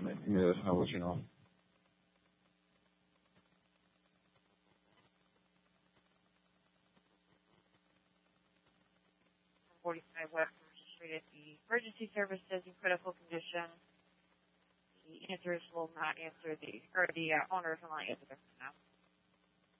Yes, I'll let you know. 45 West Commercial Street at the emergency services in critical condition. The answers will not answer the owner is not answer them now.